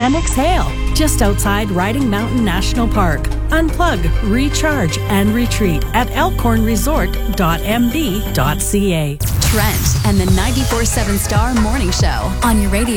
and exhale just outside Riding Mountain National Park. Unplug, recharge, and retreat at elkhornresort.md.ca. Trent and the 94.7 Star Morning Show on your radio.